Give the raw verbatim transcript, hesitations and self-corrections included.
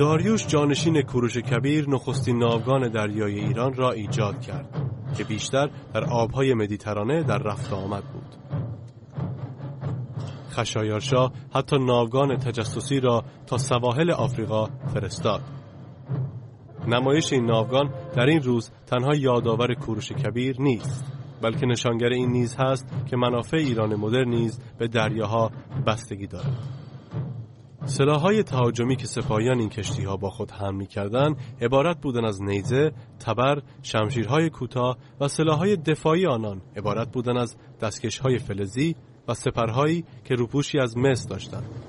داریوش جانشین کوروش کبیر نخستین ناوگان دریایی ایران را ایجاد کرد که بیشتر در آبهای مدیترانه در رفت آمد بود. خشایارشا حتی ناوگان تجسسی را تا سواحل آفریقا فرستاد. نمایش این ناوگان در این روز تنها یادآور کوروش کبیر نیست، بلکه نشانگر این نیز هست که منافع ایران مدرن نیز به دریاها بستگی دارد. سلاح‌های تهاجمی که سپاهیان این کشتی‌ها با خود حمل می‌کردند عبارت بودند از نیزه، تبر، شمشیرهای کوتاه و سلاح‌های دفاعی آنان عبارت بودند از دستکش‌های فلزی و سپرهایی که روپوشی از مس داشتند.